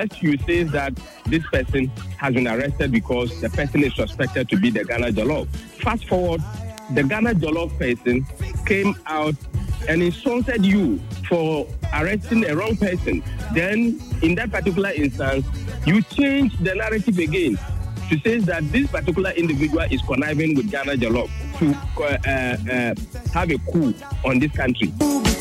First, you say that this person has been arrested because the person is suspected to be the Ghana Jollof. Fast forward, the Ghana Jollof person came out and insulted you for arresting a wrong person. Then, in that particular instance, you change the narrative again to say that this particular individual is conniving with Ghana Jollof to have a coup on this country.